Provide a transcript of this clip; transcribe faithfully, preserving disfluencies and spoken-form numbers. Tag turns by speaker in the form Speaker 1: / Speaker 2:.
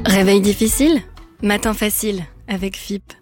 Speaker 1: Réveil difficile? Matin facile avec F I P.